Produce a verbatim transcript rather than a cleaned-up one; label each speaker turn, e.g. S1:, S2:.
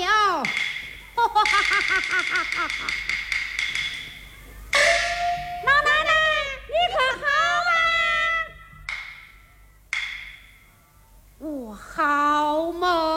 S1: 了。哈哈哈哈哈哈哈！老奶奶，你可好啊？我好么？